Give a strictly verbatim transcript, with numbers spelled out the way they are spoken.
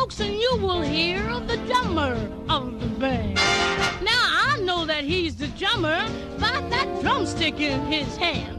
folks, and you will hear of the drummer of the band. Now, I know that he's the drummer by that drumstick in his hand.